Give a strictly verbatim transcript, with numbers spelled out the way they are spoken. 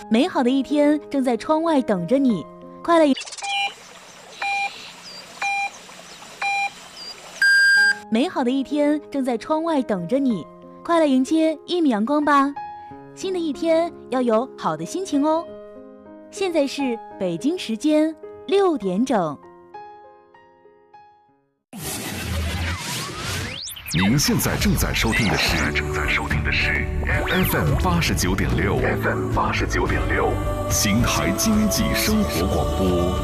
美好的一天正在窗外等着你，快乐。美好的一天正在窗外等着你，快乐迎接一米阳光吧。新的一天要有好的心情哦。现在是北京时间六点整。 您现在正在收听的是正在收听的是 F M 八十九点六 F M 八十九点六 邢台经济生活广播。